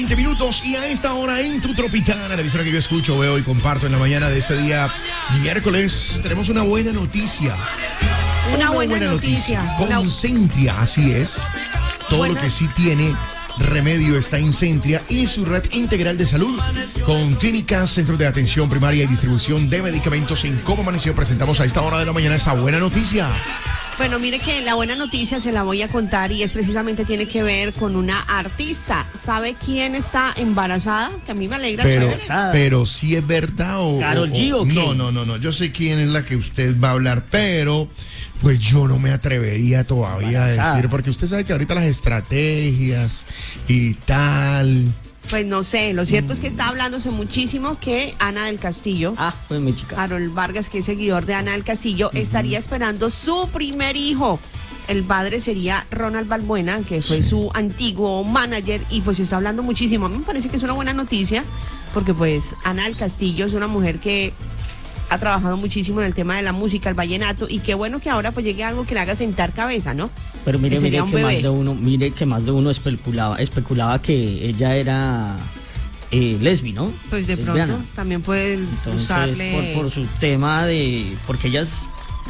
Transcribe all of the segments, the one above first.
20 minutos y a esta hora en tu Tropicana, la emisora que yo escucho, veo y comparto en la mañana de este día miércoles, tenemos una buena noticia. Una buena noticia. Con Centria, así es. Todo lo que sí tiene remedio está en Centria y su red integral de salud con clínicas, centros de atención primaria y distribución de medicamentos. En Cómo Amaneció presentamos a esta hora de la mañana esta buena noticia. Bueno, mire que la buena noticia se la voy a contar y es precisamente tiene que ver con una artista. ¿Sabe quién está embarazada? Que a mí me alegra. Pero si es verdad o... ¿Karol G o qué? No. Yo sé quién es la que usted va a hablar, pero pues yo no me atrevería todavía a decir, porque usted sabe que ahorita las estrategias y tal... Pues no sé, lo cierto es que está hablándose muchísimo que Ana del Castillo, pues mi chica, Harold Vargas, que es seguidor de Ana del Castillo, estaría esperando su primer hijo. El padre sería Ronald Balbuena, que fue su antiguo manager, y pues se está hablando muchísimo. A mí me parece que es una buena noticia, porque pues Ana del Castillo es una mujer que ha trabajado muchísimo en el tema de la música, el vallenato, y qué bueno que ahora pues llegue algo que le haga sentar cabeza, ¿no? Pero mire que más de uno especulaba que ella era lesbi, ¿no? Pues de lesbiana. Pronto también pueden usarle... Entonces, por su tema de... Porque ella es...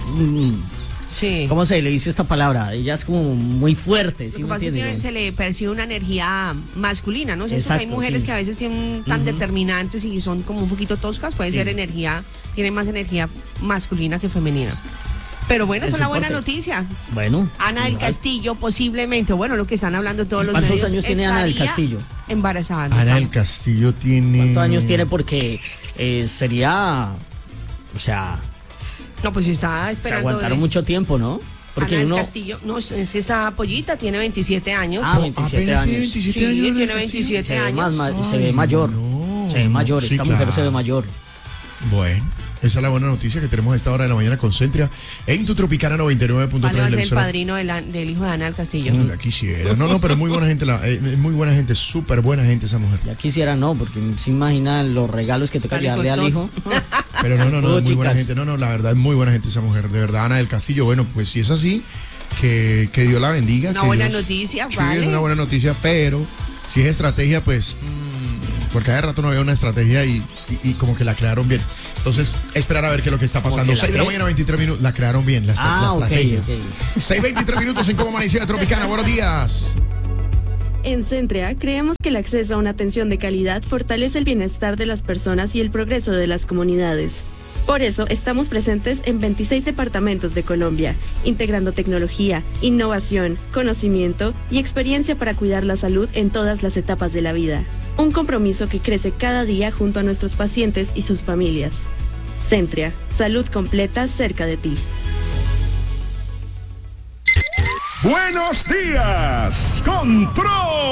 Sí. ¿Cómo se le dice esta palabra? Ella es como muy fuerte, ¿sí me entiende? Se le percibe una energía masculina, ¿no? Exacto, que hay mujeres que a veces tienen tan determinantes y son como un poquito toscas, puede ser energía, tiene más energía masculina que femenina. Pero bueno, esa es la buena noticia. Bueno. Ana del Castillo posiblemente, bueno, lo que están hablando todos los medios. ¿Cuántos años tiene Ana del Castillo? Embarazada. Ana del Castillo tiene... ¿Cuántos años tiene? Porque sería... O sea... No, pues está esperando... Se aguantaron mucho tiempo, ¿no? Porque Ana del Castillo, no, es que esta pollita tiene 27 años. 27 años. 27 años. Sí, tiene 27 años. Se ve mayor. Se ve mayor, esta mujer se ve mayor. Bueno, esa es la buena noticia que tenemos a esta hora de la mañana con Centria en tu Tropicana 99.3. Vale, va a ser el padrino del hijo de Ana del Castillo. La quisiera. No, pero muy buena gente, muy buena gente, súper buena gente esa mujer. Ya quisiera no, porque se imagina los regalos que toca llevarle al hijo. Pero no, muy buena gente. No, la verdad es muy buena gente esa mujer. De verdad, Ana del Castillo, bueno, pues si es así, que Dios la bendiga. Una buena noticia, vale. Sí, es una buena noticia, pero si es estrategia, pues... Porque cada rato no había una estrategia y como que la crearon bien. Entonces, esperar a ver qué es lo que está pasando. 6 de la mañana, 23 minutos. La crearon bien, la estrategia. Okay. 6:23 minutos en Cómo Amaneció de Tropicana. Buenos días. En Centria creemos que el acceso a una atención de calidad fortalece el bienestar de las personas y el progreso de las comunidades. Por eso estamos presentes en 26 departamentos de Colombia, integrando tecnología, innovación, conocimiento y experiencia para cuidar la salud en todas las etapas de la vida. Un compromiso que crece cada día junto a nuestros pacientes y sus familias. Centria, salud completa cerca de ti. Buenos días, Control.